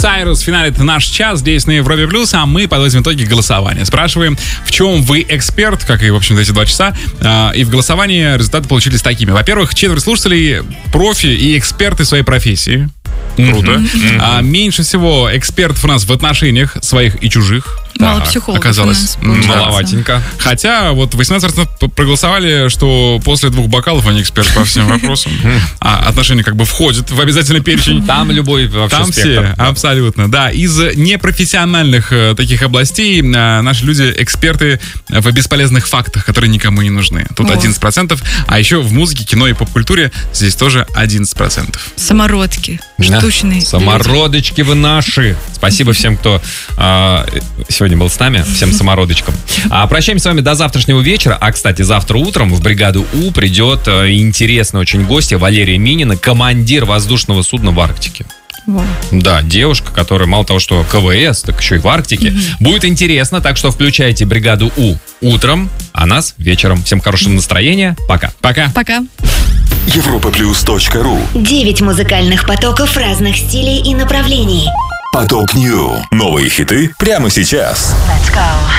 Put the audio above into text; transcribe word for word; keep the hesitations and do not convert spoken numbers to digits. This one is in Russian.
Сайрус финалит наш час здесь на Европе Плюс, а мы подводим итоги голосования. Спрашиваем, в чем вы эксперт, как и, в общем-то, эти два часа. И в голосовании результаты получились такими. Во-первых, четверть слушателей профи и эксперты своей профессии. Круто. Mm-hmm. А, меньше всего экспертов у нас в отношениях своих и чужих. Мало так, психологов оказалось маловатенько. Хотя вот восемнадцать процентов проголосовали, что после двух бокалов они эксперты по всем вопросам. А отношения как бы входят в обязательный перечень. Там любой вообще Там спектр. все, абсолютно, да. Из непрофессиональных э, таких областей э, наши люди эксперты в бесполезных фактах, которые никому не нужны. Тут О. одиннадцать процентов. А еще в музыке, кино и поп-культуре здесь тоже одиннадцать процентов. Самородки, Да. штучные. Самородочки вы наши. Спасибо всем, кто а, сегодня был с нами, всем самородочкам. А, прощаемся с вами до завтрашнего вечера. А, кстати, завтра утром в бригаду У придет а, интересная очень гостья Валерия Минина, командир воздушного судна в Арктике. Вау. Да, девушка, которая мало того, что КВС, так еще и в Арктике. Mm-hmm. Будет интересно, так что включайте бригаду У утром, а нас вечером. Всем хорошего настроения. Пока. Пока. Пока. Европаплюс точка ру. Девять музыкальных потоков разных стилей и направлений. Поток Нью. Новые хиты прямо сейчас. Let's go.